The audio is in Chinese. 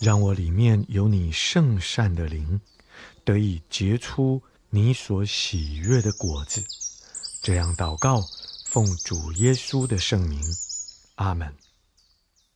让我里面有你圣善的灵，得以结出你所喜悦的果子。这样祷告，奉主耶稣的圣名，阿们。